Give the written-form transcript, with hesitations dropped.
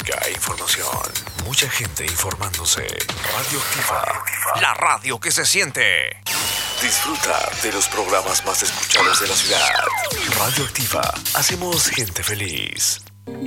música e información. Mucha gente informándose. Radioactiva, la radio que se siente. Disfruta de los programas más escuchados de la ciudad. Radioactiva, hacemos gente feliz.